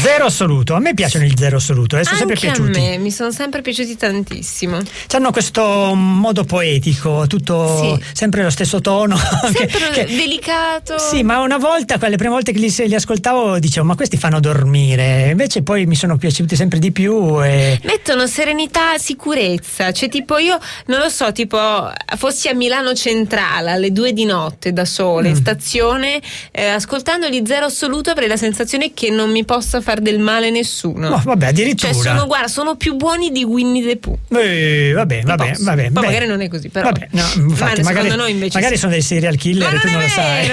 Zero assoluto. A me piacciono il zero assoluto, sono sempre piaciuti. A me mi sono sempre piaciuti tantissimo. Hanno questo modo poetico, tutto sempre lo stesso tono, sempre delicato. Sì, ma una volta, le prime volte che li ascoltavo, dicevo: ma questi fanno dormire. Invece poi mi sono piaciuti sempre di più. Mettono serenità, sicurezza. Cioè, tipo, io non lo so, tipo, fossi a Milano Centrale alle 2 di notte da sola in stazione, ascoltando gli zero assoluto, avrei la sensazione che non mi possa far del male nessuno. No, vabbè, addirittura. Cioè, sono più buoni di Winnie the Pooh. Vabbè. Poi magari non è così, però. Vabbè, no, infatti, magari sono dei serial killer e tu non lo sai.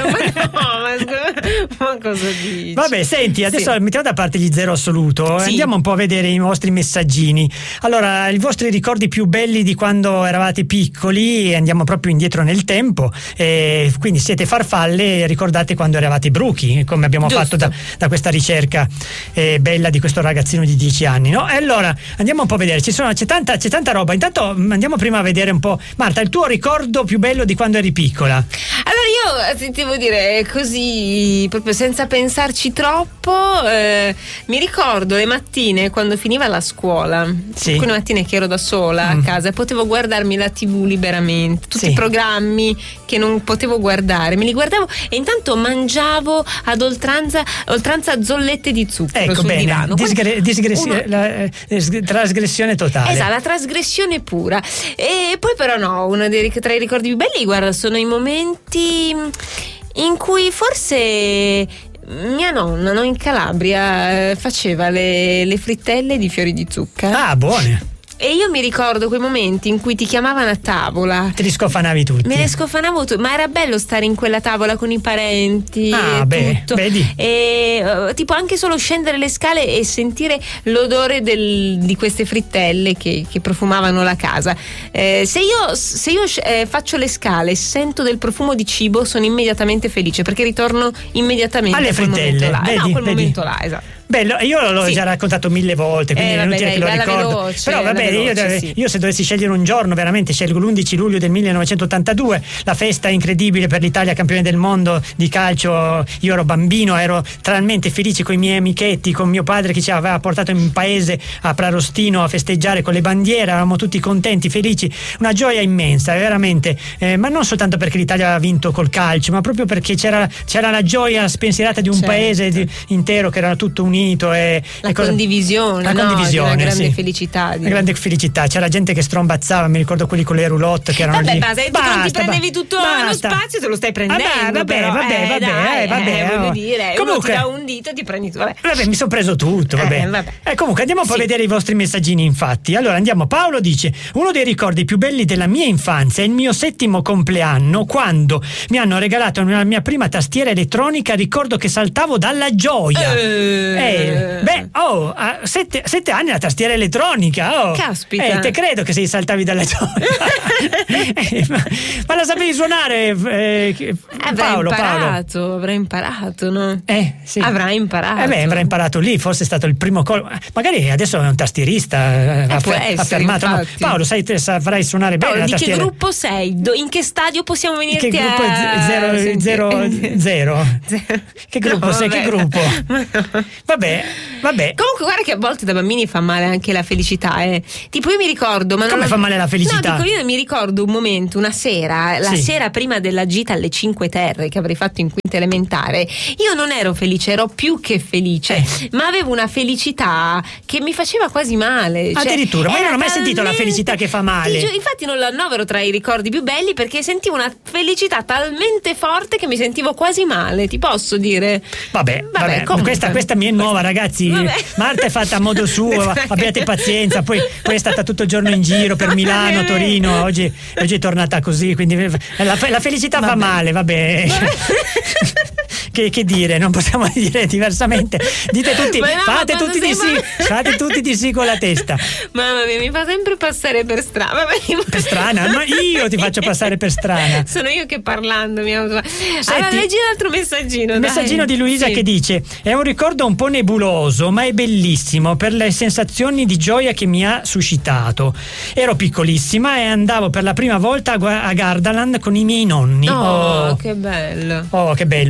Ma cosa dici? Vabbè, senti, adesso mettiamo da parte gli zero assoluto e andiamo un po' a vedere i vostri messaggini. Allora, i vostri ricordi più belli di quando eravate piccoli, andiamo proprio indietro nel tempo, quindi siete farfalle e ricordate quando eravate bruchi, come abbiamo fatto da questa ricerca bella di questo ragazzino di 10 anni, no? E allora andiamo un po' a vedere, c'è tanta roba. Intanto andiamo prima a vedere un po', Marta, il tuo ricordo più bello di quando eri piccola. Allora, io devo dire così, proprio senza pensarci troppo, mi ricordo le mattine quando finiva la scuola, alcune mattine che ero da sola a casa e potevo guardarmi la TV liberamente, tutti i programmi che non potevo guardare, me li guardavo e intanto mangiavo ad oltranza zollette di zucchero sul divano. Trasgressione totale. Esatto, la trasgressione pura. E poi però uno tra i ricordi più belli, guarda, sono i momenti in cui forse mia nonna, in Calabria, faceva le frittelle di fiori di zucca. Ah, buone. E io mi ricordo quei momenti in cui ti chiamavano a tavola. Te li scofanavi tutti. Me ne scofanavo tutti, ma era bello stare in quella tavola con i parenti. Tutto. Vedi. E tipo anche solo scendere le scale e sentire l'odore di queste frittelle che profumavano la casa. Se io faccio le scale e sento del profumo di cibo, sono immediatamente felice perché ritorno immediatamente alle frittelle. Quel momento là, esatto. Bello, io l'ho già raccontato 1000 volte, quindi è inutile che lo ricordo. Veloce, però vabbè, io se dovessi scegliere un giorno, veramente scelgo l'11 luglio del 1982, la festa incredibile per l'Italia campione del mondo di calcio. Io ero bambino, ero talmente felice con i miei amichetti, con mio padre che ci aveva portato in paese a Prarostino a festeggiare con le bandiere, eravamo tutti contenti, felici, una gioia immensa, veramente, ma non soltanto perché l'Italia aveva vinto col calcio, ma proprio perché c'era la gioia spensierata di un paese intero che era tutto unito. La condivisione, una grande felicità. Una grande felicità. C'era gente che strombazzava, mi ricordo quelli con le roulotte che erano lì. Basta, ti prendevi tutto lo spazio, te lo stai prendendo. Vabbè. Voglio dire, comunque, uno ti dà un dito e ti prendi tu. Vabbè, mi sono preso tutto, vabbè. Comunque andiamo un po' a vedere i vostri messaggini, infatti. Allora andiamo. Paolo dice: uno dei ricordi più belli della mia infanzia è il mio 7° compleanno, quando mi hanno regalato la mia prima tastiera elettronica. Ricordo che saltavo dalla gioia. A 7 anni la tastiera elettronica. Caspita. Te credo che saltavi dalla gioia. ma la sapevi suonare, Paolo? Avrà imparato, no? Sì. Avrà imparato. Avrà imparato lì, forse è stato il primo magari adesso è un tastierista affermato. No, Paolo, saprai suonare bene la tastiera. Di che gruppo sei? In che stadio possiamo venirti che gruppo è 0? Che gruppo sei? Che gruppo? Vabbè. Comunque guarda che a volte da bambini fa male anche la felicità, Tipo io mi ricordo, ma come fa male la felicità? No, io mi ricordo un momento, una sera, la sera prima della gita alle Cinque Terre che avrei fatto in quinta elementare. Io non ero felice, ero più che felice, ma avevo una felicità che mi faceva quasi male. Addirittura, ma io non ho mai sentito la felicità che fa male. Infatti non lo annovero tra i ricordi più belli perché sentivo una felicità talmente forte che mi sentivo quasi male, ti posso dire. Vabbè, questa mia è nuova, ragazzi. Marta è fatta a modo suo, abbiate pazienza, poi è stata tutto il giorno in giro per Milano, Torino, oggi è tornata così, quindi la felicità fa male, vabbè. Che dire, non possiamo dire diversamente. Dite tutti, fate tutti di sì con la testa. Mamma mia, mi fa sempre passare per strana. Per strana? No, io ti faccio passare per strana. Sono io che parlando allora leggi l'altro messaggino. Messaggino di Luisa che dice: è un ricordo un po' nebuloso ma è bellissimo per le sensazioni di gioia che mi ha suscitato. Ero piccolissima e andavo per la prima volta a Gardaland con i miei nonni. Che bello. Che bello.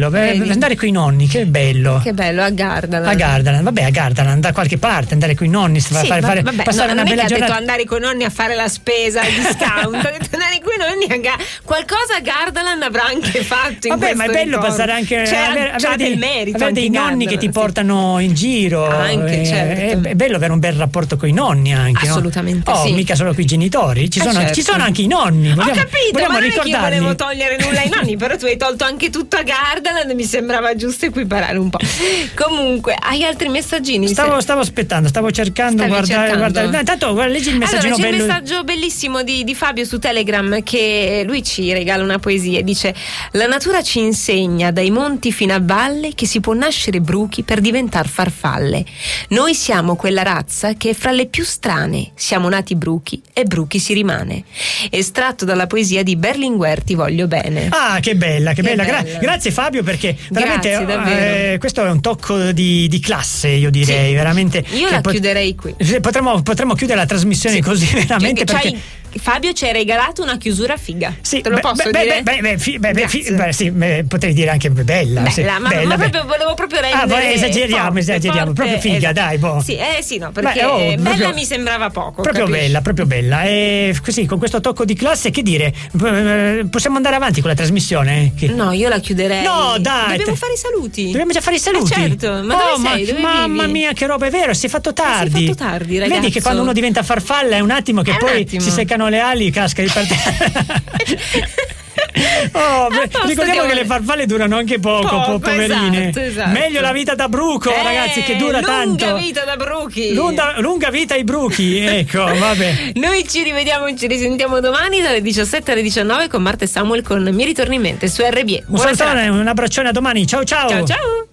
andare coi nonni, che bello. Che bello, a Gardaland. A Gardaland, vabbè, a Gardaland, da qualche parte, andare coi nonni, passare una bella giornata. Ha detto andare coi nonni a fare la spesa al discount, ha detto andare coi nonni qualcosa a Gardaland avrà anche fatto. Vabbè, ma è bello passare anche avere dei nonni che ti portano in giro. Anche, certo. È bello avere un bel rapporto coi nonni anche. Assolutamente sì. Mica solo coi genitori, ci sono anche i nonni. Ho capito, ma non è che io ricordarli. volevo togliere nulla ai nonni, però tu hai tolto anche tutto a Gardaland, mi sembrava giusto equiparare un po'. Comunque, hai altri messaggini? Stavo aspettando, stavo cercando, guardare. No, intanto leggi il messaggino c'è bello. il messaggio bellissimo di Fabio su Telegram, che lui ci regala una poesia e dice: la natura ci insegna dai monti fino a valle che si può nascere bruchi per diventare farfalle. Noi siamo quella razza che è fra le più strane, siamo nati bruchi e bruchi si rimane. Estratto dalla poesia di Berlinguer, Ti voglio bene. Ah, che bella. Grazie Fabio, perché veramente questo è un tocco di classe, io direi. Sì. Veramente. Io la chiuderei qui. Potremmo chiudere la trasmissione così, veramente, perché Fabio ci hai regalato una chiusura figa. Sì, te lo posso dire? Sì, potrei dire anche bella. Ma proprio volevo proprio rendere. Esageriamo, proprio figa, dai, boh. Sì, no, perché bella mi sembrava poco. Proprio bella. E così, con questo tocco di classe, che dire? Possiamo andare avanti con la trasmissione? No, io la chiuderei. No, dai. Dobbiamo fare i saluti. Dobbiamo già fare i saluti. Certo, ma dove sei? Dove mamma vivi? mia, che roba, è vero, si è fatto tardi. Si è fatto tardi, ragazzo. Vedi che quando uno diventa farfalla è un attimo che poi si seccano le ali, casca di parte. Ricordiamo che le farfalle durano anche poco, poverine. Esatto. Meglio la vita da bruco, ragazzi, che dura tanto. Lunga vita da bruchi. Lunga vita ai bruchi, ecco, vabbè. Noi ci rivediamo, ci risentiamo domani dalle 17 alle 19 con Marta e Samuel con Mi ritorni in mente su RBE. Un salutone, un abbraccione, a domani. Ciao. Ciao.